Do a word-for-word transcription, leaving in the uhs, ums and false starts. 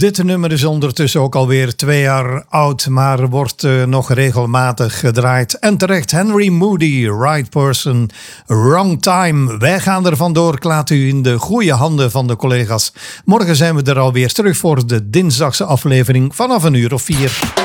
Dit nummer is ondertussen ook alweer twee jaar oud, maar wordt uh, nog regelmatig gedraaid. En terecht, Henry Moody, Right Person, Wrong Time. Wij gaan er vandoor, ik laat u in de goede handen van de collega's. Morgen zijn we er alweer terug voor de dinsdagse aflevering vanaf een uur of vier.